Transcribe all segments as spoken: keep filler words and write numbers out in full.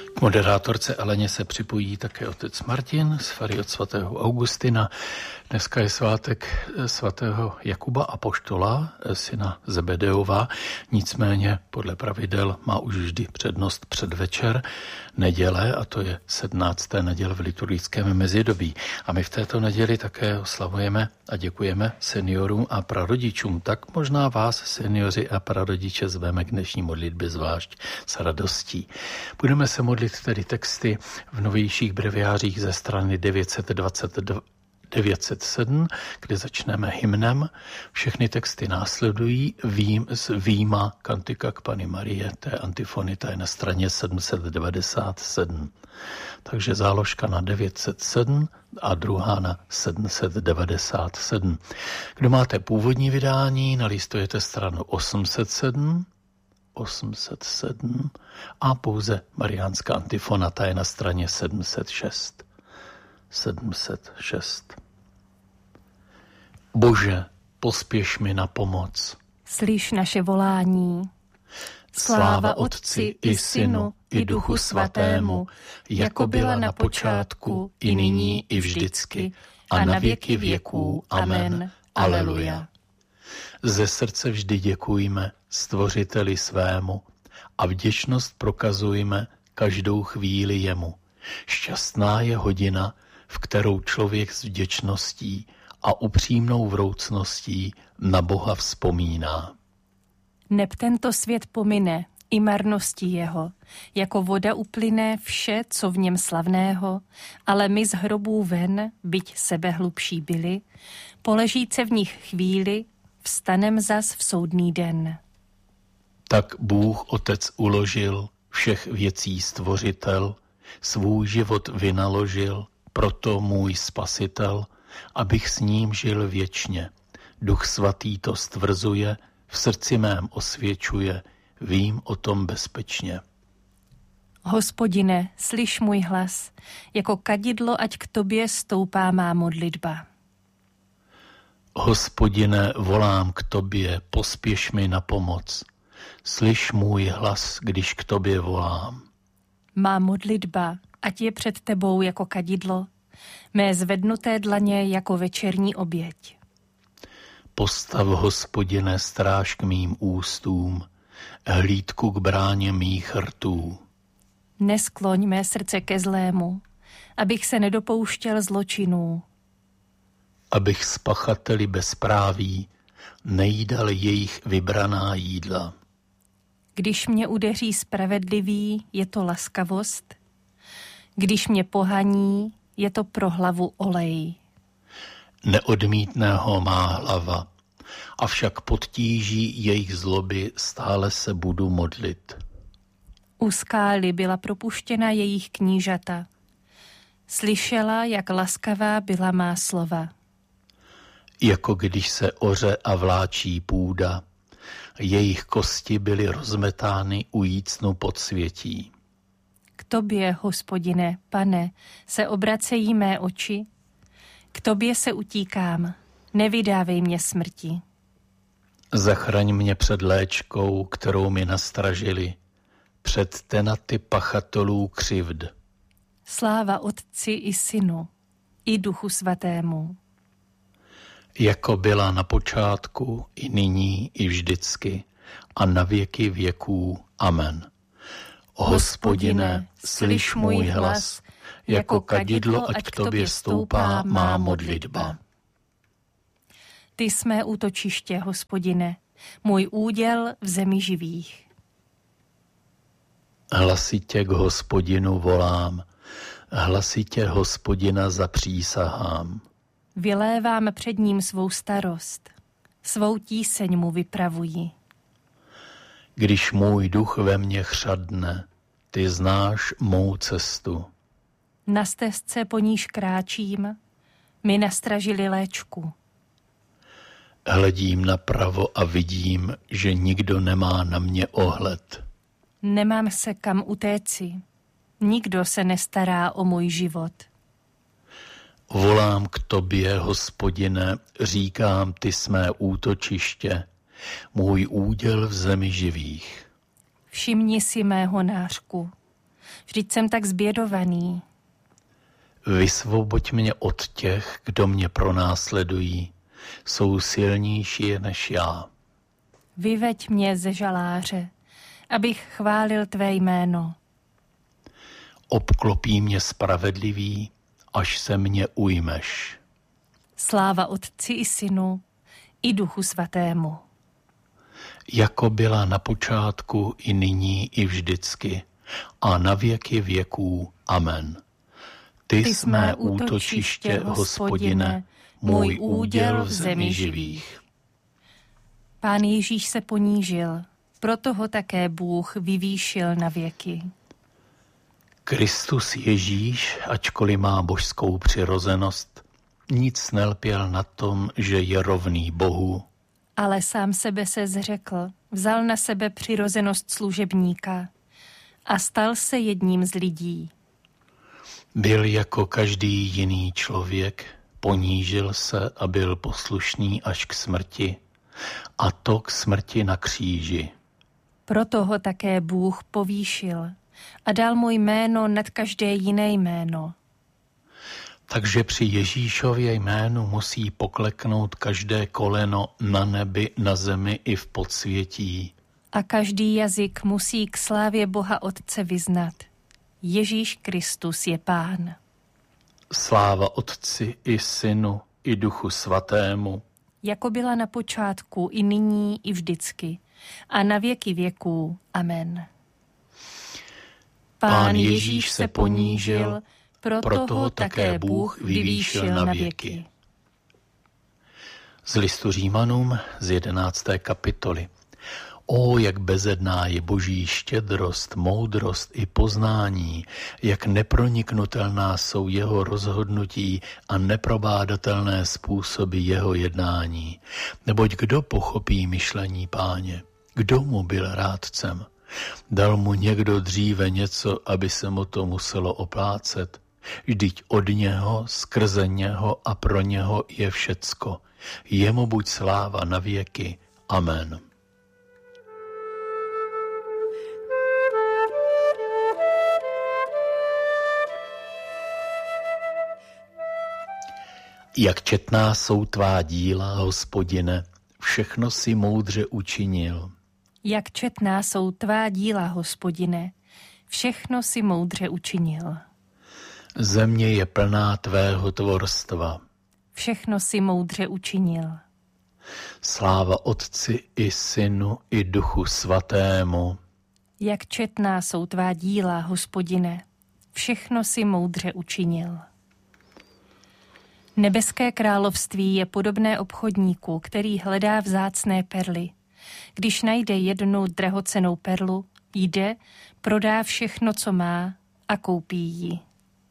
K moderátorce Aleně se připojí také otec Martin z fary od svatého Augustina. Dneska je svátek svatého Jakuba apoštola, syna Zebedeova. Nicméně podle pravidel má už vždy přednost předvečer neděle, a to je sedmnácté neděle v liturgickém mezidobí. A my v této neděli také oslavujeme a děkujeme seniorům a prarodičům. Tak možná vás, seniori a prarodiče, zveme k dnešní modlitbě zvlášť s radostí. Budeme se modlit tedy texty v novějších breviářích ze strany devět set dvacet dva, devět set sedm, kde začneme hymnem. Všechny texty následují vým, výjima Kantika k Panny Marie, té antifony, ta je na straně sedm set devadesát sedm. Takže záložka na devět set sedm a druhá na sedm set devadesát sedm. Kdo máte původní vydání, nalistujete stranu osm set sedm, osm set sedm a pouze mariánská antifona, ta je na straně sedm set šest. sedm set šest. Bože, pospěš mi na pomoc. Slyš naše volání. Sláva Otci i Synu i Duchu Svatému, jako byla na počátku, i nyní, i vždycky, a na věky věků. Amen. Aleluja. Ze srdce vždy děkujme Stvořiteli svému a vděčnost prokazujme každou chvíli jemu. Šťastná je hodina, v kterou člověk s vděčností a upřímnou vroucností na Boha vzpomíná. Neb tento svět pomine i marnosti jeho, jako voda uplyne vše, co v něm slavného, ale my z hrobů ven, byť sebe hlubší byli, poležíce v nich chvíli, vstanem zas v soudný den. Tak Bůh Otec uložil, všech věcí stvořitel, svůj život vynaložil, proto můj spasitel, abych s ním žil věčně. Duch svatý to stvrzuje, v srdci mém osvědčuje, vím o tom bezpečně. Hospodine, slyš můj hlas, jako kadidlo, ať k tobě stoupá má modlitba. Hospodine, volám k tobě, pospěš mi na pomoc. Slyš můj hlas, když k tobě volám. Má modlitba, ať je před tebou jako kadidlo, mé zvednuté dlaně jako večerní oběť. Postav, Hospodine, stráž k mým ústům, hlídku k bráně mých rtů. Neskloň mé srdce ke zlému, abych se nedopouštěl zločinů. Abych s pachateli bezpráví nejídal jejich vybraná jídla. Když mě udeří spravedlivý, je to laskavost, když mě pohaní, je to pro hlavu olej. Neodmítne ho má hlava, avšak pod tíží jejich zloby stále se budu modlit. U skály byla propuštěna jejich knížata. Slyšela, jak laskavá byla má slova. Jako když se oře a vláčí půda, jejich kosti byly rozmetány u jícnu podsvětí. K tobě, Hospodine, Pane, se obracejí mé oči, k tobě se utíkám, nevydávej mě smrti. Zachraň mě před léčkou, kterou mi nastražili, před tenaty pachatelů křivd. Sláva Otci i Synu, i Duchu Svatému. Jako byla na počátku, i nyní, i vždycky, a na věky věků. Amen. Hospodine, slyš můj hlas, jako kadidlo, ať k tobě stoupá má modlitba. Ty jsi mé útočiště, Hospodine, můj úděl v zemi živých. Hlasitě k Hospodinu volám, hlasitě Hospodina zapřísahám. Vylévám před ním svou starost, svou tíseň mu vypravuji. Když můj duch ve mně chřadne, ty znáš mou cestu. Na stezce po níž kráčím, mi nastražili léčku. Hledím napravo a vidím, že nikdo nemá na mě ohled. Nemám se kam utéci, nikdo se nestará o můj život. Volám k tobě, Hospodine, říkám, ty jsme útočiště, můj úděl v zemi živých. Všimni si mého nářku. vždyť jsem tak zbědovaný. Vysvoboď mě od těch, kdo mě pronásledují, jsou silnější než já. Vyveď mě ze žaláře, abych chválil tvé jméno. Obklopí mě spravedlivý, až se mě ujmeš. Sláva Otci i Synu, i Duchu Svatému. Jako byla na počátku, i nyní, i vždycky, a na věky věků. Amen. Ty, Ty jsme útočiště, Hospodine, můj úděl v zemi živých. Pán Ježíš se ponížil, proto ho také Bůh vyvýšil na věky. Kristus Ježíš, ačkoliv má božskou přirozenost, nic nelpěl na tom, že je rovný Bohu. Ale sám sebe se zřekl, vzal na sebe přirozenost služebníka a stal se jedním z lidí. Byl jako každý jiný člověk, ponížil se a byl poslušný až k smrti, a to k smrti na kříži. Proto ho také Bůh povýšil a dal mu jméno nad každé jiné jméno. Takže při Ježíšově jménu musí pokleknout každé koleno na nebi, na zemi i v podsvětí. A každý jazyk musí k slávě Boha Otce vyznat. Ježíš Kristus je Pán. Sláva Otci i Synu i Duchu Svatému. Jako byla na počátku, i nyní, i vždycky. A na věky věků. Amen. Pán Ježíš se ponížil, proto ho také Bůh vyvýšil na věky. Z listu Římanům z jedenácté kapitoly. O, jak bezedná je Boží štědrost, moudrost i poznání, jak neproniknutelná jsou jeho rozhodnutí a neprobádatelné způsoby jeho jednání. Neboť kdo pochopí myšlení Páně? Kdo mu byl rádcem? Dal mu někdo dříve něco, aby se mu to muselo oplácet? Vždyť od něho, skrze něho a pro něho je všecko. Jemu buď sláva na věky. Amen. Jak četná jsou tvá díla, Hospodine, všechno si moudře učinil. Jak četná jsou tvá díla, Hospodine, všechno si moudře učinil. Země je plná tvého tvorstva. Všechno si moudře učinil. Sláva Otci i Synu i Duchu Svatému. Jak četná jsou tvá díla, Hospodine, všechno si moudře učinil. Nebeské království je podobné obchodníku, který hledá vzácné perly. Když najde jednu drahocennou perlu, jde, prodá všechno, co má, a koupí ji.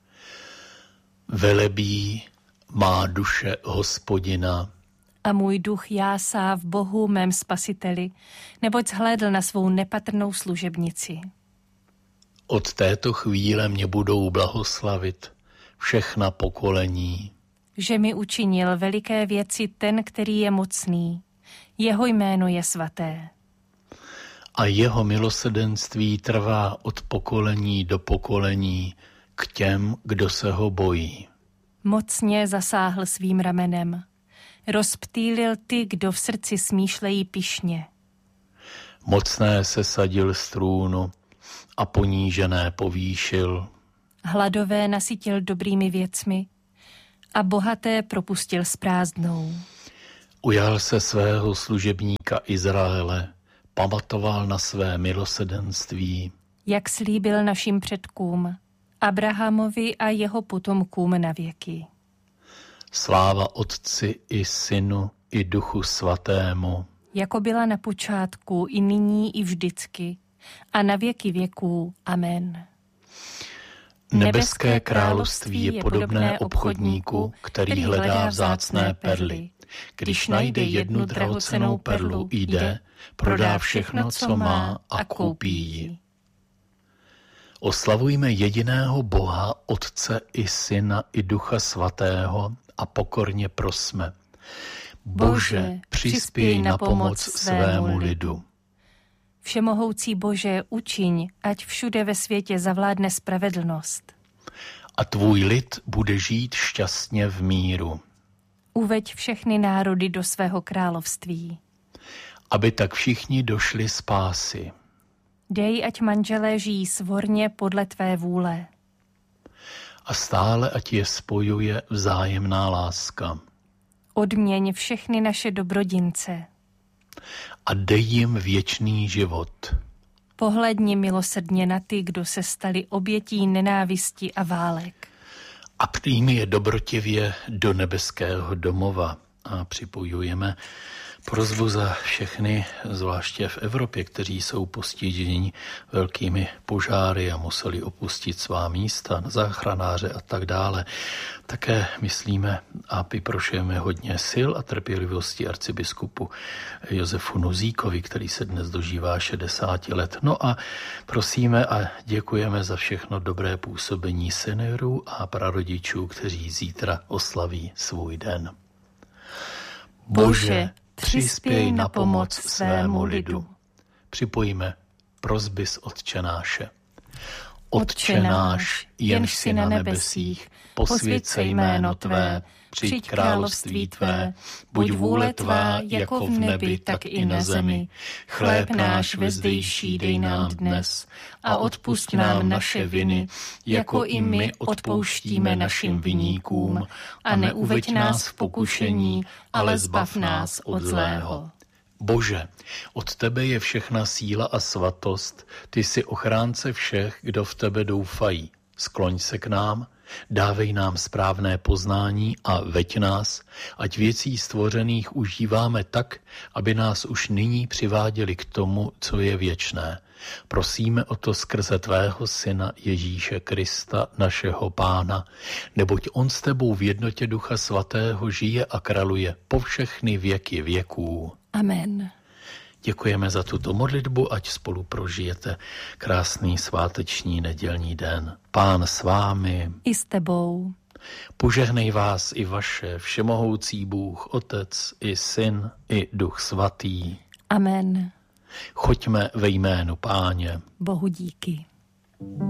Velebí má duše Hospodina. A můj duch jásá v Bohu mém spasiteli, neboť zhlédl na svou nepatrnou služebnici. Od této chvíle mě budou blahoslavit všechna pokolení. Že mi učinil veliké věci ten, který je mocný. Jeho jméno je svaté. A jeho milosrdenství trvá od pokolení do pokolení k těm, kdo se ho bojí. Mocně zasáhl svým ramenem. Rozptýlil ty, kdo v srdci smýšlejí pyšně. Mocné se sadil z trůnu a ponížené povýšil. Hladové nasytil dobrými věcmi a bohaté propustil s prázdnou. Ujal se svého služebníka Izraele, pamatoval na své milosrdenství. Jak slíbil našim předkům, Abrahamovi a jeho potomkům na věky. Sláva Otci i Synu i Duchu Svatému. Jako byla na počátku, i nyní, i vždycky, a na věky věků. Amen. Nebeské království je podobné obchodníku, který hledá vzácné perly. Když najde jednu drahocennou perlu, jde, prodá všechno, co má, a koupí ji. Oslavujme jediného Boha, Otce i Syna i Ducha Svatého a pokorně prosme. Bože, přispěj na pomoc svému lidu. Všemohoucí Bože, učiň, ať všude ve světě zavládne spravedlnost. A tvůj lid bude žít šťastně v míru. Uveď všechny národy do svého království. Aby tak všichni došli spásy. Dej, ať manželé žijí svorně podle tvé vůle. A stále ať je spojuje vzájemná láska. Odměň všechny naše dobrodince. A dej jim věčný život. Pohlédni milosrdně na ty, kdo se stali obětí nenávisti a válek. A přijmi je dobrotivě do nebeského domova. A připojujeme prosbu za všechny, zvláště v Evropě, kteří jsou postiženi velkými požáry a museli opustit svá místa, záchranáře a tak dále. Také myslíme a vyprošujeme hodně sil a trpělivosti arcibiskupu Josefu Nuzíkovi, který se dnes dožívá šedesáti let. No a prosíme a děkujeme za všechno dobré působení seniorů a prarodičů, kteří zítra oslaví svůj den. Bože, přispěj na pomoc svému lidu. Připojíme prosby z Otčenáše. Otče náš, jenž jsi na nebesích, posvěť se jméno tvé, přijď království tvé, buď vůle tvá jako v nebi, tak i na zemi. Chléb náš vezdejší dej nám dnes a odpusť nám naše viny, jako i my odpouštíme našim viníkům, a neuveď nás v pokušení, ale zbav nás od zlého. Bože, od tebe je všechna síla a svatost, ty jsi ochránce všech, kdo v tebe doufají. Skloň se k nám, dávej nám správné poznání a veď nás, ať věcí stvořených užíváme tak, aby nás už nyní přiváděli k tomu, co je věčné. Prosíme o to skrze tvého syna Ježíše Krista, našeho Pána, neboť on s tebou v jednotě Ducha Svatého žije a králuje po všechny věky věků. Amen. Děkujeme za tuto modlitbu, ať spolu prožijete krásný sváteční nedělní den. Pán s vámi. I s tebou. Požehnej vás i vaše všemohoucí Bůh, Otec i Syn i Duch Svatý. Amen. Choďme ve jménu Páně. Bohu díky.